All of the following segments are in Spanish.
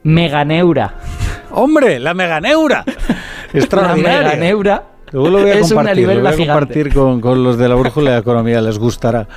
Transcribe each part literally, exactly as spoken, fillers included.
meganeura. ¡Hombre, la meganeura! Extraordinaria. La meganeura Luego lo voy a es una compartir, lo voy a libélula compartir con, con los de la Brújula de Economía, les gustará.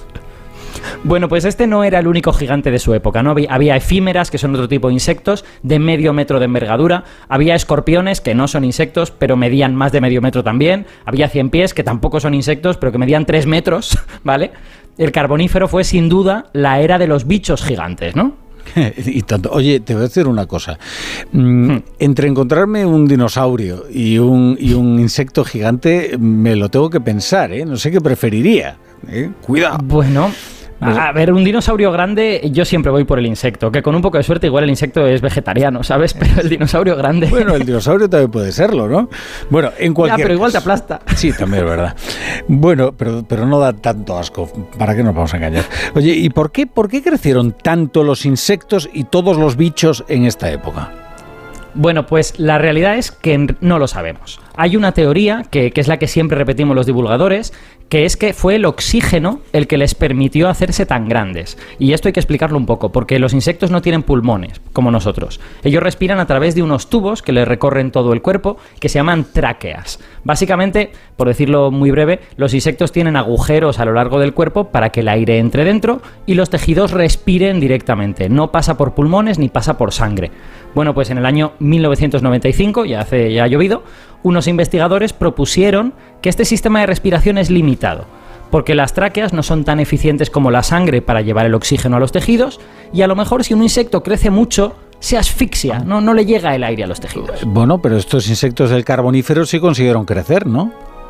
Bueno, pues este no era el único gigante de su época, ¿no? Había, había efímeras, que son otro tipo de insectos, de medio metro de envergadura. Había escorpiones, que no son insectos, pero medían más de medio metro también. Había ciempiés, que tampoco son insectos, pero que medían tres metros, ¿vale? El Carbonífero fue, sin duda, la era de los bichos gigantes, ¿no? Y tanto. Oye, te voy a decir una cosa. Mm, hmm. Entre encontrarme un dinosaurio y un, y un insecto gigante, me lo tengo que pensar, ¿eh? No sé qué preferiría. ¿eh? Cuidado. Bueno... A ver, un dinosaurio grande, yo siempre voy por el insecto, que con un poco de suerte igual el insecto es vegetariano, ¿sabes? Pero el dinosaurio grande... Bueno, el dinosaurio también puede serlo, ¿no? Bueno, en cualquier... Ya, pero igual caso. te aplasta. Sí, también es verdad. Bueno, pero, pero no da tanto asco. ¿Para qué nos vamos a engañar? Oye, ¿y por qué, por qué crecieron tanto los insectos y todos los bichos en esta época? Bueno, pues la realidad es que no lo sabemos. Hay una teoría, que, que es la que siempre repetimos los divulgadores, que es que fue el oxígeno el que les permitió hacerse tan grandes. Y esto hay que explicarlo un poco, porque los insectos no tienen pulmones, como nosotros. Ellos respiran a través de unos tubos que les recorren todo el cuerpo, que se llaman tráqueas. Básicamente, por decirlo muy breve, los insectos tienen agujeros a lo largo del cuerpo para que el aire entre dentro y los tejidos respiren directamente. No pasa por pulmones ni pasa por sangre. Bueno, pues en el año mil novecientos noventa y cinco, ya hace ya ha llovido, unos investigadores propusieron que este sistema de respiración es limitado, porque las tráqueas no son tan eficientes como la sangre para llevar el oxígeno a los tejidos, y a lo mejor si un insecto crece mucho, se asfixia, no, no le llega el aire a los tejidos. Bueno, pero estos insectos del Carbonífero sí consiguieron crecer, ¿no?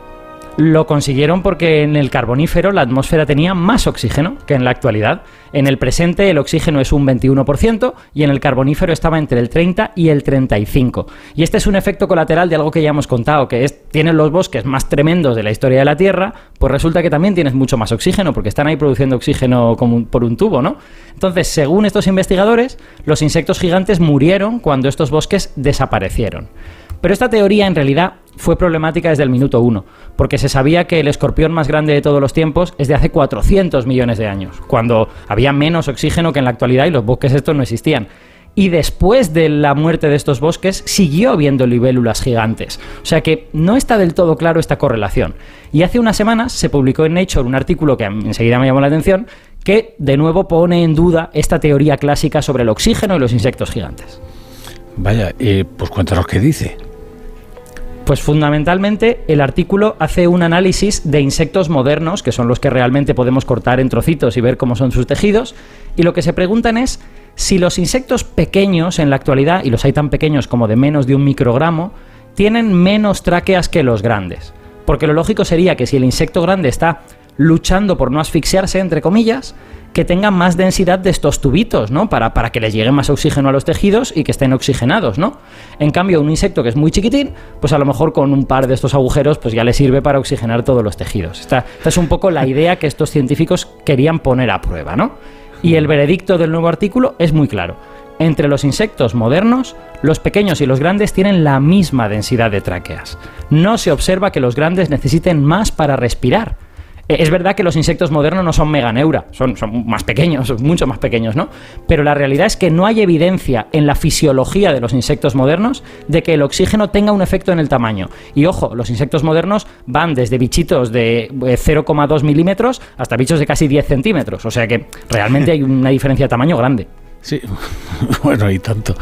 Lo consiguieron porque en el Carbonífero la atmósfera tenía más oxígeno que en la actualidad. En el presente el oxígeno es un veintiuno por ciento y en el Carbonífero estaba entre el treinta y el treinta y cinco. Y este es un efecto colateral de algo que ya hemos contado, que es, tienen los bosques más tremendos de la historia de la Tierra, pues resulta que también tienes mucho más oxígeno, porque están ahí produciendo oxígeno como un, por un tubo, ¿no? Entonces, según estos investigadores, los insectos gigantes murieron cuando estos bosques desaparecieron. Pero esta teoría en realidad fue problemática desde el minuto uno, porque se sabía que el escorpión más grande de todos los tiempos es de hace cuatrocientos millones de años, cuando había menos oxígeno que en la actualidad y los bosques estos no existían. Y después de la muerte de estos bosques siguió habiendo libélulas gigantes. O sea que no está del todo claro esta correlación. Y hace unas semanas se publicó en Nature un artículo que enseguida me llamó la atención, que de nuevo pone en duda esta teoría clásica sobre el oxígeno y los insectos gigantes. Vaya, eh, pues cuéntanos qué dice. Pues fundamentalmente el artículo hace un análisis de insectos modernos, que son los que realmente podemos cortar en trocitos y ver cómo son sus tejidos, y lo que se preguntan es si los insectos pequeños en la actualidad, y los hay tan pequeños como de menos de un microgramo, tienen menos tráqueas que los grandes. Porque lo lógico sería que si el insecto grande está luchando por no asfixiarse, entre comillas, que tengan más densidad de estos tubitos, ¿no? Para, para que les llegue más oxígeno a los tejidos y que estén oxigenados, ¿no? En cambio, un insecto que es muy chiquitín, pues a lo mejor con un par de estos agujeros pues ya le sirve para oxigenar todos los tejidos. Esta, esta es un poco la idea que estos científicos querían poner a prueba, ¿no? Y el veredicto del nuevo artículo es muy claro. Entre los insectos modernos, los pequeños y los grandes tienen la misma densidad de tráqueas. No se observa que los grandes necesiten más para respirar. Es verdad que los insectos modernos no son meganeura, son, son más pequeños, son mucho más pequeños, ¿no? Pero la realidad es que no hay evidencia en la fisiología de los insectos modernos de que el oxígeno tenga un efecto en el tamaño. Y ojo, los insectos modernos van desde bichitos de cero coma dos milímetros hasta bichos de casi diez centímetros. O sea que realmente hay una diferencia de tamaño grande. Sí, bueno, y tanto.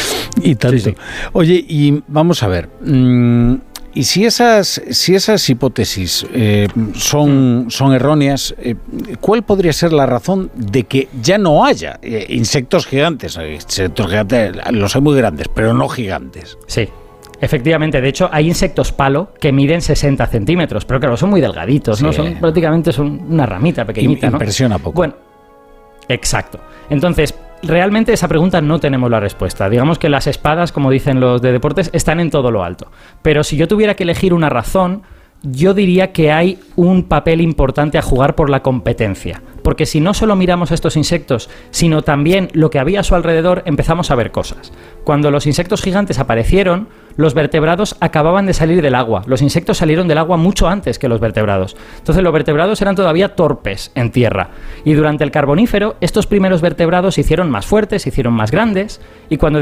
Y tanto. Sí, sí. Oye, y vamos a ver... Mmm... Y si esas, si esas hipótesis eh, son, son erróneas, eh, ¿cuál podría ser la razón de que ya no haya eh, insectos gigantes? Insectos gigantes, los hay muy grandes, pero no gigantes. Sí, efectivamente. De hecho, hay insectos palo que miden sesenta centímetros, pero claro, son muy delgaditos, sí. ¿no? Son prácticamente son una ramita pequeñita, ¿no? Impresiona poco. Bueno, exacto. Entonces, realmente esa pregunta no tenemos la respuesta. Digamos que las espadas, como dicen los de deportes, están en todo lo alto. Pero si yo tuviera que elegir una razón, yo diría que hay un papel importante a jugar por la competencia. Porque si no solo miramos a estos insectos, sino también lo que había a su alrededor, empezamos a ver cosas. Cuando los insectos gigantes aparecieron, los vertebrados acababan de salir del agua. Los insectos salieron del agua mucho antes que los vertebrados. Entonces los vertebrados eran todavía torpes en tierra. Y durante el Carbonífero, estos primeros vertebrados se hicieron más fuertes, se hicieron más grandes, y cuando